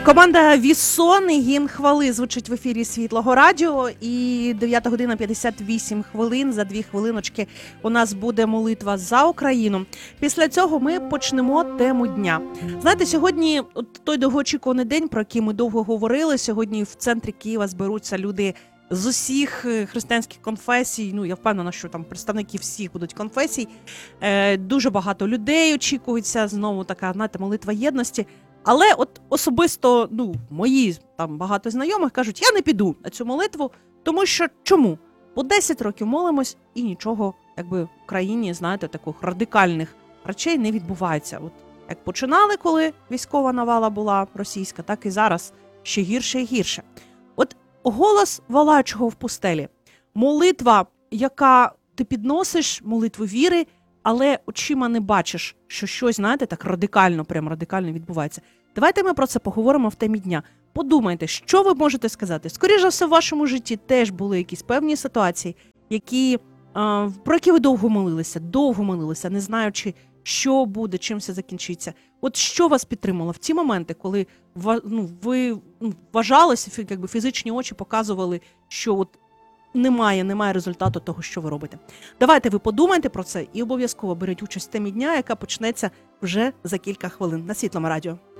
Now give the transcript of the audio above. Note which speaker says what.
Speaker 1: Команда Віссон і гімн хвали звучить в ефірі Світлого Радіо. І 9 година 58 хвилин, за 2 хвилиночки у нас буде молитва за Україну. Після цього ми почнемо тему дня. Знаєте, сьогодні той довгоочікуваний день, про який ми довго говорили. Сьогодні в центрі Києва зберуться люди з усіх християнських конфесій. Ну, я впевнена, що там представники всіх будуть конфесій. Дуже багато людей очікується. Знову така, знаєте, молитва єдності. Але от особисто, мої там багато знайомих кажуть, я не піду на цю молитву, тому що чому? По 10 років молимось і нічого, якби в країні, знаєте, таких радикальних речей не відбувається. От як починали, коли військова навала була російська, так і зараз ще гірше і гірше. От голос волаючого в пустелі. Молитва, яка ти підносиш, молитву віри, але очима не бачиш, що щось, знаєте, так радикально, прям радикально відбувається. Давайте ми про це поговоримо в темі дня. Подумайте, що ви можете сказати. Скоріше за все, в вашому житті теж були якісь певні ситуації, про які ви довго молилися, не знаючи, що буде, чим все закінчиться. От що вас підтримало в ті моменти, коли ви вважалися, якби фізичні очі показували, що от немає результату того, що ви робите. Давайте ви подумайте про це і обов'язково беріть участь в темі дня, яка почнеться вже за кілька хвилин на Світлому Радіо.